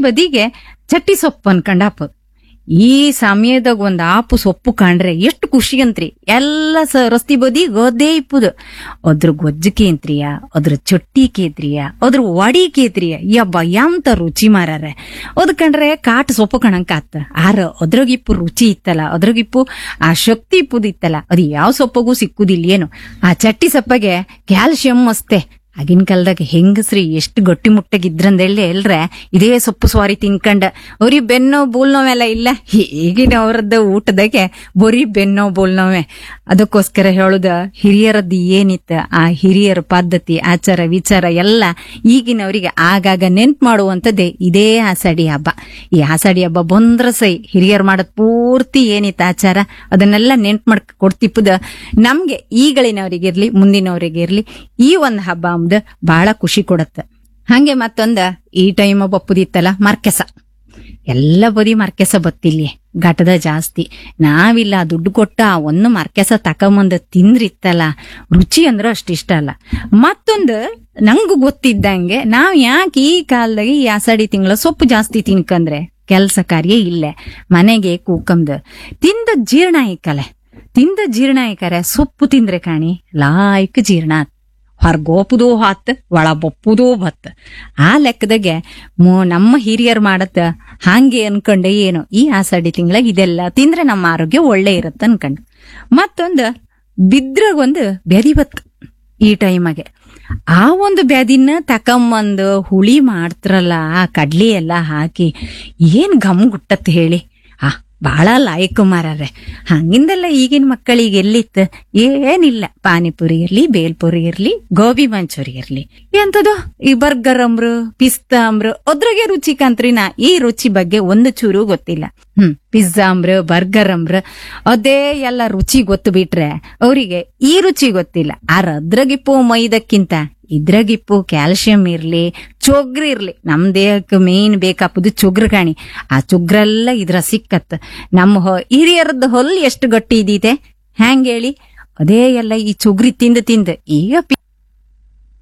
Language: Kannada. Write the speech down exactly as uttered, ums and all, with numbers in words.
ಬದಿಗೆ ಚಟ್ಟಿ ಸೊಪ್ಪು ಅನ್ಕೊಂಡ್ ಹಾಕೋದು. ಈ ಸಮಯದಾಗ ಒಂದ್ ಆಪು ಸೊಪ್ಪು ಕಂಡ್ರೆ ಎಷ್ಟು ಖುಷಿ ಅಂತ್ರಿ. ಎಲ್ಲ ಸ ರಸ್ತಿ ಬದಿ ಗದ್ದೆ ಇಪ್ಪುದು. ಅದ್ರ ಗೊಜ್ಜಿಕೆ ಅಂತ್ರಿಯ, ಅದ್ರ ಚೊಟ್ಟಿ ಕೇತ್ರಿಯ, ಅದ್ರ ವಡಿ ಕೇತ್ರಿಯ, ಯಬ್ಬ ಎಂತ ರುಚಿ ಮಾರಾರೆ. ಅದ್ ಕಂಡ್ರೆ ಕಾಟ್ ಸೊಪ್ಪು ಕಣಂಕ ಆತ. ಆರ ಅದ್ರಾಗಿಪ್ಪು ರುಚಿ ಇತ್ತಲ್ಲ, ಅದ್ರಾಗಿಪ್ಪು ಆ ಶಕ್ತಿ ಇಪ್ಪುದು ಇತ್ತಲ್ಲ, ಅದು ಯಾವ ಸೊಪ್ಪಗೂ ಸಿಕ್ಕುದಿಲ್ಲ ಏನು. ಆ ಚಟ್ಟಿ ಸೊಪ್ಪಗೆ ಕ್ಯಾಲ್ಸಿಯಂ ಅಸ್ತೆ. ಆಗಿನ ಕಾಲದಾಗ ಹೆಂಗಸ್ರಿ ಎಷ್ಟು ಗಟ್ಟಿ ಮುಟ್ಟಗಿದ್ರಂದೇಳಿ ಎಲ್ರೆ ಇದೇ ಸೊಪ್ಪು ಸ್ವಾರಿ ತಿನ್ಕಂಡ ಅವ್ರಿ ಬೆನ್ನೋ ಬೋಲ್ನೋವೆಲ್ಲ ಇಲ್ಲ. ಈಗಿನ ಅವರದ್ದು ಊಟದಾಗೆ ಬರೀ ಬೆನ್ನೋ ಬೋಲ್ನೋವೆ. ಅದಕ್ಕೋಸ್ಕರ ಹೇಳುದ ಹಿರಿಯರದ್ದು ಏನಿತ್ತ ಆ ಹಿರಿಯರ ಪದ್ಧತಿ ಆಚಾರ ವಿಚಾರ ಎಲ್ಲ ಈಗಿನವರಿಗೆ ಆಗಾಗ ನೆನ್ಪು ಮಾಡುವಂತದ್ದೇ ಇದೇ ಆಷಾಢಿ ಹಬ್ಬ. ಈ ಆಷಾಢಿ ಹಬ್ಬ ಬಂದ್ರ ಸೈ ಹಿರಿಯರ್ ಮಾಡದ್ ಪೂರ್ತಿ ಏನಿತ್ತ ಆಚಾರ ಅದನ್ನೆಲ್ಲ ನೆನ್ಪು ಮಾಡ್ ಕೊಡ್ತಿಪ್ಪದ ನಮ್ಗೆ ಈಗಳಿನವರಿಗಿರ್ಲಿ ಮುಂದಿನವರಿಗಿರ್ಲಿ ಈ ಒಂದ್ ಹಬ್ಬ ಅಂಬುದು ಬಹಳ ಖುಷಿ ಕೊಡತ್ತ. ಹಂಗೆ ಮತ್ತೊಂದ ಈ ಟೈಮ್ ಬಪ್ಪುದಿತ್ತಲ್ಲ ಮರ್ಕೆಸ. ಎಲ್ಲ ಬರೀ ಮರ್ಕೆಸ ಬತ್ತಿಲ್ಲಿ ಘಟದ ಜಾಸ್ತಿ. ನಾವಿಲ್ಲ ದುಡ್ಡು ಕೊಟ್ಟ ಆ ಒಂದು ಮರ್ಕೆಸ ತಕೊಂಬಂದ ತಿಂದ್ರಿತ್ತಲ್ಲ ರುಚಿ ಅಂದ್ರ ಅಷ್ಟಿಷ್ಟ ಅಲ್ಲ. ಮತ್ತೊಂದು ನಂಗೂ ಗೊತ್ತಿದ್ದಂಗೆ ನಾವ್ ಯಾಕೆ ಈ ಕಾಲದಾಗ ಈ ಆಷಾಢಿ ತಿಂಗಳ ಸೊಪ್ಪು ಜಾಸ್ತಿ ತಿನ್ಕಂದ್ರೆ ಕೆಲ್ಸ ಕಾರ್ಯ ಇಲ್ಲೇ ಮನೆಗೆ ಕೂಕಂದು ತಿಂದ ಜೀರ್ಣ ಇಕ್ಕಲೆ ತಿಂದ ಜೀರ್ಣ ಇಕ್ಕರೆ ಸೊಪ್ಪು ತಿಂದ್ರೆ ಕಾಣಿ ಲಾಯ್ಕ್ ಜೀರ್ಣ ಹೊರ್ಗೋಪುದೋ ಹಾತ್ ಒಳ ಬಪ್ಪುದೋ ಬತ್. ಆ ಲೆಕ್ಕದಾಗೆ ನಮ್ಮ ಹಿರಿಯರ್ ಮಾಡತ್ತ ಹಾಂಗೆ ಅನ್ಕೊಂಡೆ ಏನು ಈ ಆಷಾಢಿ ತಿಂಗಳಾಗ ಇದೆಲ್ಲ ತಿಂದ್ರೆ ನಮ್ಮ ಆರೋಗ್ಯ ಒಳ್ಳೆ ಇರತ್ತ ಅನ್ಕಂಡ್. ಮತ್ತೊಂದು ಬಿದ್ರಾಗೊಂದು ಬ್ಯಾದಿ ಬತ್ ಈ ಟೈಮಾಗೆ. ಆ ಒಂದು ಬ್ಯಾದಿನ ತಕೊಂಬಂದು ಹುಳಿ ಮಾಡ್ತಾರಲ್ಲ ಆ ಕಡ್ಲಿ ಎಲ್ಲ ಹಾಕಿ ಏನ್ ಘಮ್ ಗುಟ್ಟತ್ ಹೇಳಿ. ಆ ಬಹಳ ಲಾಯಕ್ ಮಾರಾರೆ. ಹಂಗಿಂದೆಲ್ಲ ಈಗಿನ ಮಕ್ಕಳಿಗೆ ಎಲ್ಲಿತ್ತ ಏನಿಲ್ಲ. ಪಾನಿಪುರಿ ಇರ್ಲಿ, ಬೇಲ್ಪುರಿ ಇರ್ಲಿ, ಗೋಬಿ ಮಂಚೂರಿ ಇರ್ಲಿ, ಎಂತದೋ ಈ ಬರ್ಗರ್ ಅಂಬ್ರು ಪಿಸ್ತಾ ಅಂಬ್ರು ಅದ್ರಾಗೆ ರುಚಿ ಕಂತ್ರಿ. ನಾ ಈ ರುಚಿ ಬಗ್ಗೆ ಒಂದು ಚೂರು ಗೊತ್ತಿಲ್ಲ. ಹ್ಮ್ ಪಿಜ್ಜಾ ಅಂಬ್ರ ಬರ್ಗರ್ ಅಂಬ್ರ ಅದೇ ಎಲ್ಲ ರುಚಿ ಗೊತ್ತು ಬಿಟ್ರೆ ಅವರಿಗೆ ಈ ರುಚಿ ಗೊತ್ತಿಲ್ಲ. ಆರ ಅದ್ರಾಗಿಪ್ಪು ಮೈದಕ್ಕಿಂತ ಇದ್ರಾಗಿಪ್ಪು ಕ್ಯಾಲ್ಸಿಯಂ ಇರ್ಲಿ, ಚೊಗ್ರು ಇರ್ಲಿ. ನಮ್ ದೇಹಕ್ಕೆ ಮೇನ್ ಬೇಕಾಪುದು ಚೊಗ್ರು ಕಾಣಿ. ಆ ಚೊಗ್ರೆಲ್ಲ ಇದ್ರ ಸಿಕ್ಕತ್. ನಮ್ಮ ಹಿರಿಯರದ್ದು ಹೊಲ್ ಎಷ್ಟು ಗಟ್ಟಿ ಇದಿದೆ ಹ್ಯಾಂಗ ಹೇಳಿ. ಅದೇ ಎಲ್ಲ ಈ ಚೊಗ್ರಿ ತಿಂದು ತಿಂದು ಈಗ